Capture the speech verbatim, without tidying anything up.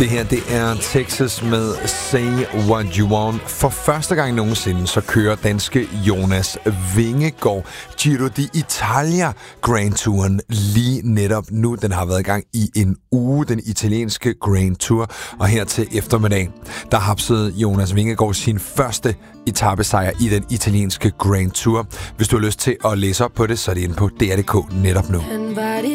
Det her, det er Texas med Say What You Want. For første gang nogensinde, så kører danske Jonas Vingegaard Giro d'Italia Grand Touren lige netop nu. Den har været i gang i en uge, den italienske Grand Tour. Og her til eftermiddag, der hapsede Jonas Vingegaard sin første etapesejr i den italienske Grand Tour. Hvis du har lyst til at læse op på det, så er det inde på D R punktum d k netop nu.